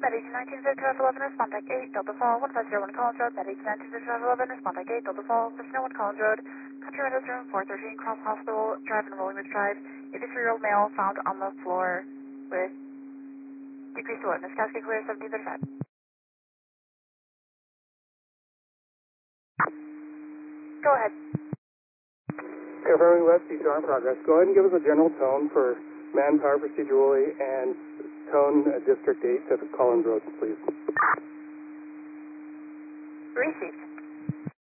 Medic 19-11, respond deck 8, Delta Fall, 1501 Collins Road, Medic 19-11, respond deck 8, Delta Fall, 1501 Collins Road, Country Windows Room 413, Cross Hospital Drive and Rolling Ridge Drive, 83-year-old male found on the floor with decreased alertness, casket clear 1735. Go ahead. Confirming West CTR in progress. Go ahead and give us a general tone for manpower procedurally and tone District 8 to Collins Road, please. Received.